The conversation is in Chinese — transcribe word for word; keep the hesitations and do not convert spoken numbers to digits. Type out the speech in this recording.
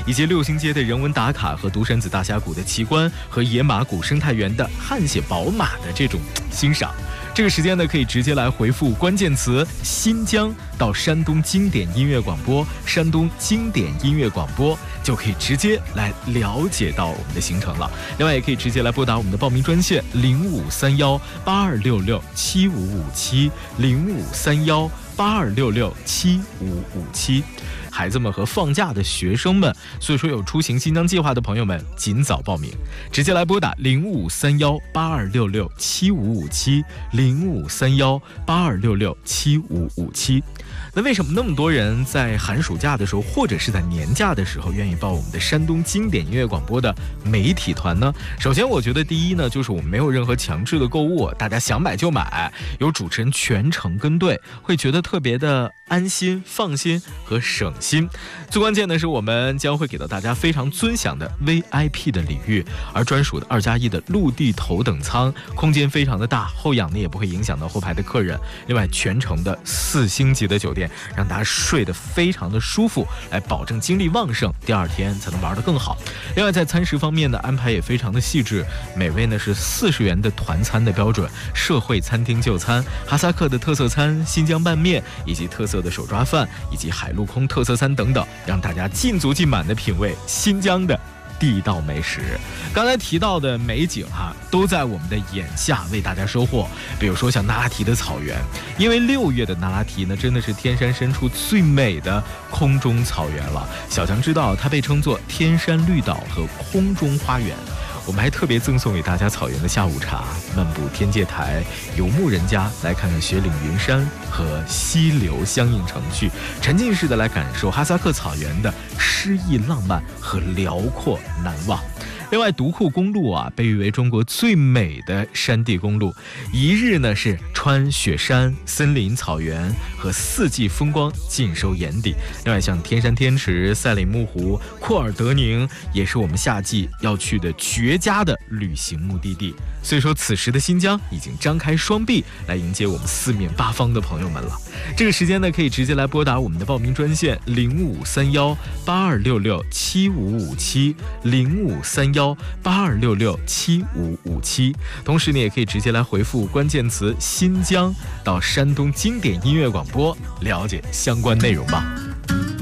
以及六星街的人文打卡和独山子大峡谷的奇观和野马谷生态园的汗血宝马的这种欣赏。这个时间呢，可以直接来回复关键词新疆到山东经典音乐广播，山东经典音乐广播就可以直接来了解到我们的行程了。另外也可以直接来拨打我们的报名专线零五三幺八二六六七五五七零五三幺八二六六七五五七。孩子们和放假的学生们，所以说有出行新疆计划的朋友们，尽早报名，直接来拨打零五三幺八二六六七五五七零五三幺八二六六七五五七。那为什么那么多人在寒暑假的时候，或者是在年假的时候，愿意报我们的山东经典音乐广播的媒体团呢？首先，我觉得第一呢，就是我们没有任何强制的购物，大家想买就买，有主持人全程跟队，会觉得特别的安心、放心和省心。最关键的是，我们将会给到大家非常尊享的 V I P 的礼遇，而专属的二加一的陆地头等舱，空间非常的大，后仰呢也不会影响到后排的客人。另外，全程的四星级的酒店，让大家睡得非常的舒服，来保证精力旺盛，第二天才能玩得更好。另外，在餐食方面的安排也非常的细致，每位呢是四十元的团餐的标准，社会餐厅就餐，哈萨克的特色餐、新疆拌面，以及特色的手抓饭，以及海陆空特色餐等等，让大家尽足尽满的品味新疆的地道美食。刚才提到的美景哈、啊，都在我们的眼下为大家收获。比如说像那拉提的草原，因为六月的那拉提呢，真的是天山深处最美的空中草原了。小强知道它被称作天山绿岛和空中花园。我们还特别赠送给大家草原的下午茶，漫步天界台，游牧人家，来看看雪岭云山和溪流相映成趣，沉浸式的来感受哈萨克草原的诗意浪漫和辽阔难忘。另外，独库公路啊，被誉为中国最美的山地公路，一日呢是穿雪山、森林、草原和四季风光尽收眼底。另外，像天山天池、赛里木湖、库尔德宁，也是我们夏季要去的绝佳的旅行目的地。所以说，此时的新疆已经张开双臂来迎接我们四面八方的朋友们了。这个时间呢，可以直接来拨打我们的报名专线零五三幺八二六六七五五七零五三幺八二六六七五五七。同时呢，也可以直接来回复关键词新疆到山东经典音乐广播，了解相关内容吧。